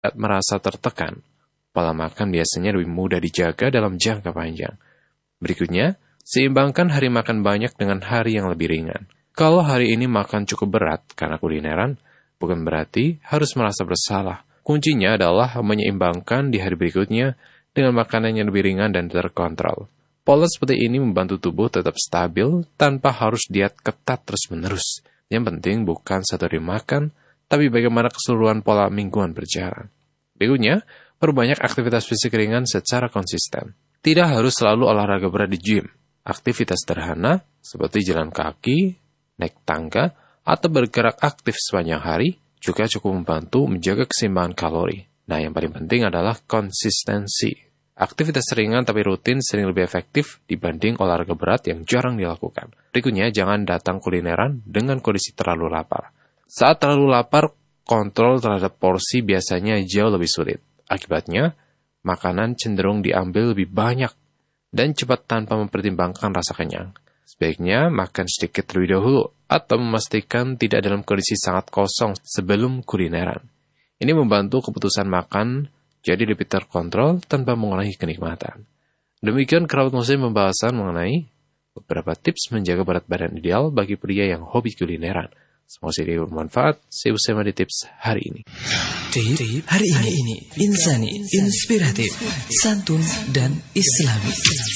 saat merasa tertekan, pola makan biasanya lebih mudah dijaga dalam jangka panjang. Berikutnya, seimbangkan hari makan banyak dengan hari yang lebih ringan. Kalau hari ini makan cukup berat karena kulineran, bukan berarti harus merasa bersalah. Kuncinya adalah menyeimbangkan di hari berikutnya dengan makanan yang lebih ringan dan terkontrol. Pola seperti ini membantu tubuh tetap stabil tanpa harus diet ketat terus-menerus. Yang penting bukan satu hari makan, tapi bagaimana keseluruhan pola mingguan berjalan. Berikutnya, perbanyak aktivitas fisik ringan secara konsisten. Tidak harus selalu olahraga berat di gym. Aktivitas sederhana seperti jalan kaki, naik tangga, atau bergerak aktif sepanjang hari juga cukup membantu menjaga keseimbangan kalori. Nah, yang paling penting adalah konsistensi. Aktivitas ringan tapi rutin sering lebih efektif dibanding olahraga berat yang jarang dilakukan. Berikutnya, jangan datang kulineran dengan kondisi terlalu lapar. Saat terlalu lapar, kontrol terhadap porsi biasanya jauh lebih sulit. Akibatnya, makanan cenderung diambil lebih banyak dan cepat tanpa mempertimbangkan rasa kenyang. Sebaiknya makan sedikit terlebih dahulu atau memastikan tidak dalam kondisi sangat kosong sebelum kulineran. Ini membantu keputusan makan jadi lebih terkontrol tanpa mengurangi kenikmatan. Demikian kerabat muslim pembahasan mengenai beberapa tips menjaga berat badan ideal bagi pria yang hobi kulineran. Semoga ini bermanfaat. Saya Usama di tips hari ini. Tip hari ini insani, inspiratif, santun dan islami.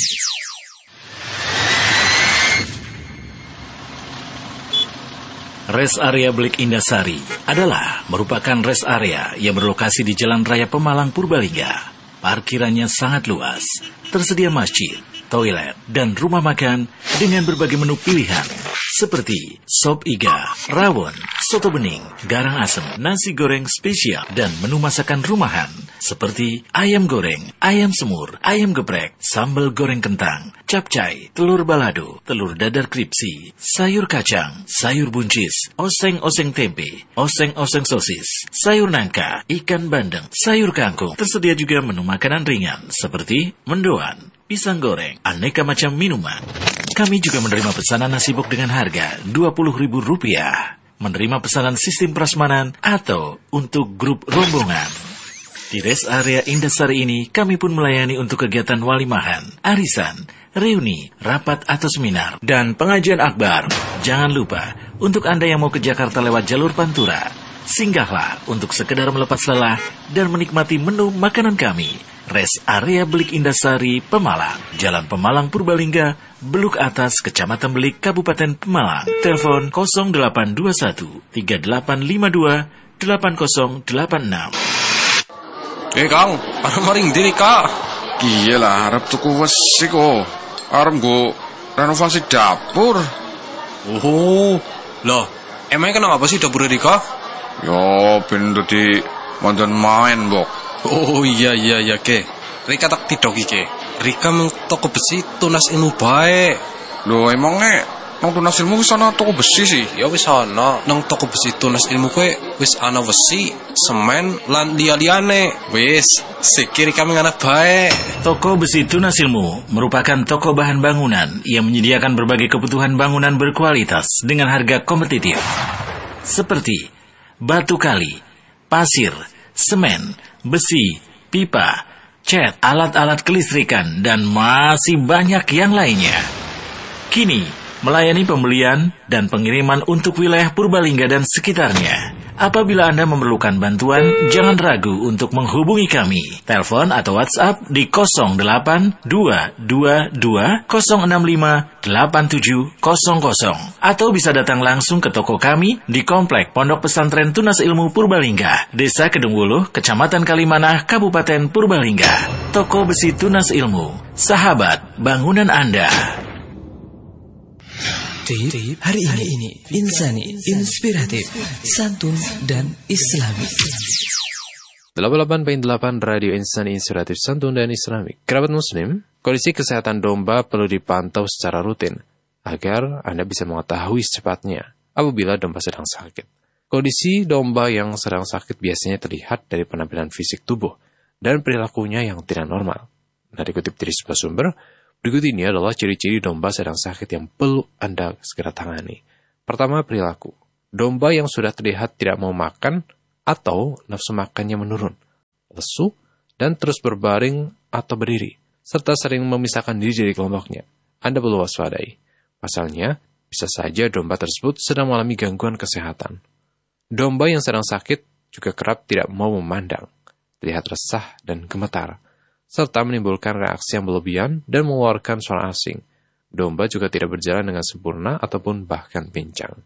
Rest Area Blik Indasari merupakan rest area yang berlokasi di Jalan Raya Pemalang, Purbalingga. Parkirannya sangat luas, tersedia masjid, toilet, dan rumah makan dengan berbagai menu pilihan seperti sop iga, rawon, soto bening, garang asem, nasi goreng spesial, dan menu masakan rumahan seperti ayam goreng, ayam semur, ayam geprek, sambal goreng kentang, capcay, telur balado, telur dadar kripsi, sayur kacang, sayur buncis, oseng-oseng tempe, oseng-oseng sosis, sayur nangka, ikan bandeng, sayur kangkung. Tersedia juga menu makanan ringan seperti mendoan, pisang goreng, aneka macam minuman. Kami juga menerima pesanan nasi bok dengan harga Rp20.000. Menerima pesanan sistem prasmanan atau untuk grup rombongan. Di rest area Indasari ini, kami pun melayani untuk kegiatan walimahan, arisan, reuni, rapat atau seminar, dan pengajian akbar. Jangan lupa, untuk Anda yang mau ke Jakarta lewat jalur Pantura, singgahlah untuk sekedar melepas lelah dan menikmati menu makanan kami. Rest Area Belik Indasari, Pemalang, Jalan Pemalang Purbalingga, Beluk Atas, Kecamatan Belik, Kabupaten Pemalang. Telepon 0821 3852 8086. Kang, arep maring diri Kak. Iya lah, arep tuku wesi kok. Arep nggo renovasi dapur. Oh, loh, emangnya kenapa sih dapur ini Kak? Yo, ben dadi mandan main, Bok. Oh iya, ke. Rika tak tidok iki. Rika meng toko besi tunas ilmu bae. Loh, emangnya nang tunas ilmu wis ana toko besi sih? Ya wis ana, nang toko besi tunas ilmu kowe wis ana besi, semen lan liya-liyane. Wis, sikir kami anak bae. Toko Besi Tunas Ilmu merupakan toko bahan bangunan yang menyediakan berbagai kebutuhan bangunan berkualitas dengan harga kompetitif. Seperti batu kali, pasir, semen, besi, pipa, cat, alat-alat kelistrikan, dan masih banyak yang lainnya. Kini, melayani pembelian dan pengiriman untuk wilayah Purbalingga dan sekitarnya. Apabila Anda memerlukan bantuan, jangan ragu untuk menghubungi kami. Telepon atau WhatsApp di 082220658700 atau bisa datang langsung ke toko kami di Komplek Pondok Pesantren Tunas Ilmu Purbalingga, Desa Kedungwuluh, Kecamatan Kalimanah, Kabupaten Purbalingga. Toko Besi Tunas Ilmu, sahabat bangunan Anda. Tip hari ini insani, inspiratif, santun dan islami. 88.8 Radio Insani Inspiratif Santun dan Islami. Kerabat muslim, kondisi kesehatan domba perlu dipantau secara rutin agar Anda bisa mengetahui secepatnya apabila domba sedang sakit. Kondisi domba yang sedang sakit biasanya terlihat dari penampilan fisik tubuh dan perilakunya yang tidak normal. Nah, dikutip dari sebuah sumber, berikut ini adalah ciri-ciri domba sedang sakit yang perlu Anda segera tangani. Pertama, perilaku. Domba yang sudah terlihat tidak mau makan atau nafsu makannya menurun. lesu, dan terus berbaring atau berdiri, serta sering memisahkan diri dari kelompoknya. Anda perlu waspadai. Pasalnya, bisa saja domba tersebut sedang mengalami gangguan kesehatan. Domba yang sedang sakit juga kerap tidak mau memandang, terlihat resah dan gemetar, serta menimbulkan reaksi yang berlebihan dan mengeluarkan suara asing. Domba juga tidak berjalan dengan sempurna ataupun bahkan pincang.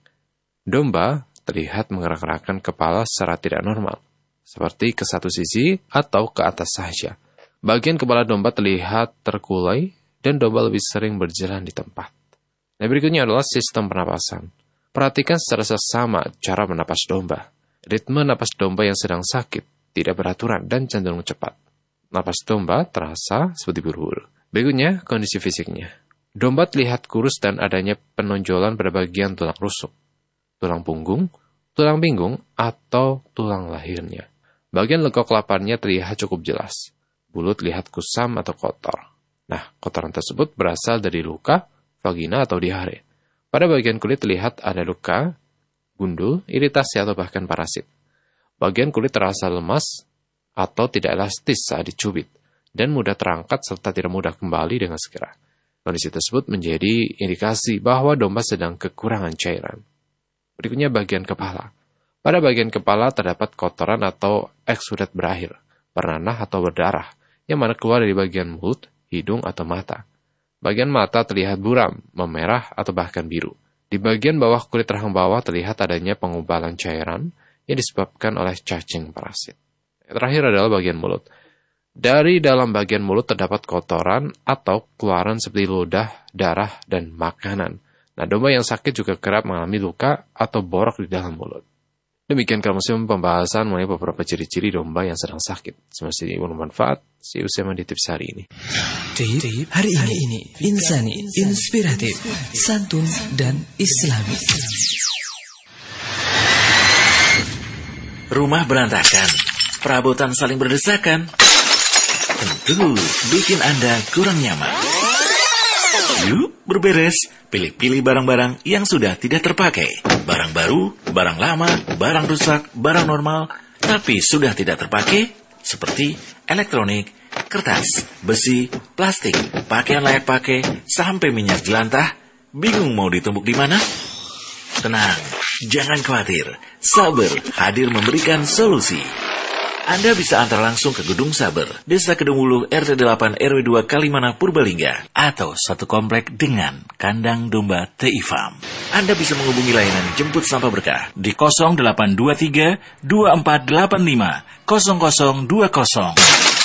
Domba terlihat menggerak-gerakkan kepala secara tidak normal, seperti ke satu sisi atau ke atas saja. Bagian kepala domba terlihat terkulai dan domba lebih sering berjalan di tempat. Nah, berikutnya adalah sistem pernapasan. Perhatikan secara seksama cara menapas domba. Ritme napas domba yang sedang sakit tidak beraturan dan cenderung cepat. Napas domba terasa seperti buru-buru. Berikutnya, kondisi fisiknya. Domba terlihat kurus dan adanya penonjolan pada bagian tulang rusuk, tulang punggung, tulang pinggung, atau tulang lahirnya. Bagian lekuk laparnya terlihat cukup jelas. Bulu terlihat kusam atau kotor. Nah, kotoran tersebut berasal dari luka, vagina, atau diare. Pada bagian kulit terlihat ada luka, gundul, iritasi, atau bahkan parasit. Bagian kulit terasa lemas atau tidak elastis saat dicubit, dan mudah terangkat serta tidak mudah kembali dengan segera. Kondisi tersebut menjadi indikasi bahwa domba sedang kekurangan cairan. Berikutnya bagian kepala. Pada bagian kepala terdapat kotoran atau eksudat berakhir, bernanah atau berdarah, yang mana keluar dari bagian mulut, hidung, atau mata. Bagian mata terlihat buram, memerah, atau bahkan biru. Di bagian bawah kulit rahang bawah terlihat adanya pengubalan cairan yang disebabkan oleh cacing parasit. Yang terakhir adalah bagian mulut. Dari dalam bagian mulut terdapat kotoran atau keluaran seperti ludah, darah, dan makanan. Nah, domba yang sakit juga kerap mengalami luka atau borok di dalam mulut. Demikian kalmusium pembahasan mengenai beberapa ciri-ciri domba yang sedang sakit. Semestinya bermanfaat. See you di tips hari ini. Tip hari ini insani, inspiratif, santun, dan islami. Rumah berantakan, perabotan saling berdesakan, tentu bikin Anda kurang nyaman. Yuk berberes, pilih-pilih barang-barang yang sudah tidak terpakai. Barang baru, barang lama, barang rusak, barang normal, tapi sudah tidak terpakai, seperti elektronik, kertas, besi, plastik, pakaian layak pakai, sampai minyak jelantah. Bingung mau ditumpuk di mana? Tenang, jangan khawatir. Saber hadir memberikan solusi. Anda bisa antar langsung ke Gedung Saber, Desa Kedungulu, RT 8 RW 2 Kalimana, Purbalingga, atau satu komplek dengan kandang domba TI Farm. Anda bisa menghubungi layanan jemput sampah berkah di 0823 2485 0020.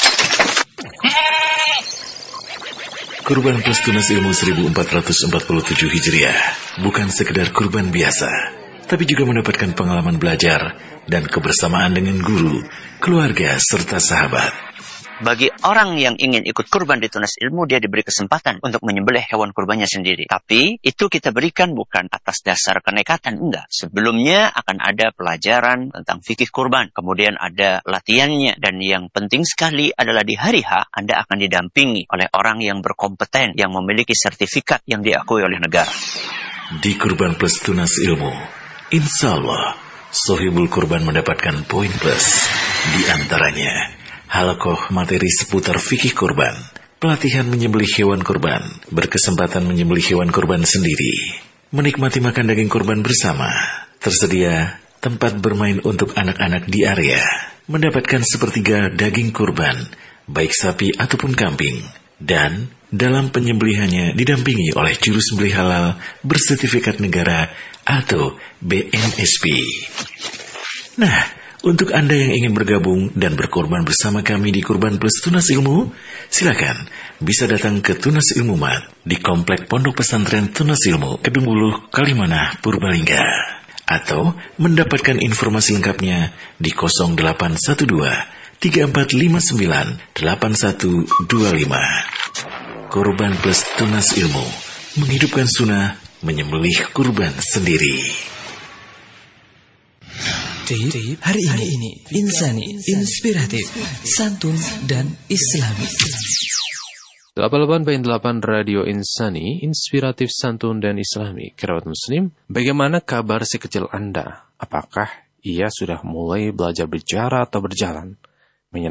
Kurban plus tunas ilmu 1447 Hijriah bukan sekedar kurban biasa, tapi juga mendapatkan pengalaman belajar dan kebersamaan dengan guru, keluarga, serta sahabat. Bagi orang yang ingin ikut kurban di Tunas Ilmu, dia diberi kesempatan untuk menyembelih hewan kurbannya sendiri. Tapi itu kita berikan bukan atas dasar kenekatan, enggak. Sebelumnya akan ada pelajaran tentang fikih kurban, kemudian ada latihannya, dan yang penting sekali adalah di hari H Anda akan didampingi oleh orang yang berkompeten, yang memiliki sertifikat yang diakui oleh negara. Di Kurban Plus Tunas Ilmu, insya Allah sohibul kurban mendapatkan poin plus. Di antaranya halakoh materi seputar fikih kurban, pelatihan menyembelih hewan kurban, berkesempatan menyembelih hewan kurban sendiri, menikmati makan daging kurban bersama, tersedia tempat bermain untuk anak-anak di area, mendapatkan sepertiga daging kurban, baik sapi ataupun kambing, dan dalam penyembelihannya didampingi oleh juru sembelih halal bersertifikat negara atau BNSP. Nah, untuk Anda yang ingin bergabung dan berkorban bersama kami di Kurban Plus Tunas Ilmu, silakan bisa datang ke Tunas Ilmu Mat di Komplek Pondok Pesantren Tunas Ilmu, Kedungulu, Kalimana, Purbalingga. Atau mendapatkan informasi lengkapnya di 0812 3459 8125. Kurban Plus Tunas Ilmu, menghidupkan sunnah, menyembelih kurban sendiri. Tip hari ini insani, inspiratif, santun, dan islami. 88.8 Radio Insani, inspiratif, santun, dan islami. Kerabat muslim, bagaimana kabar si kecil Anda? Apakah ia sudah mulai belajar bicara atau berjalan?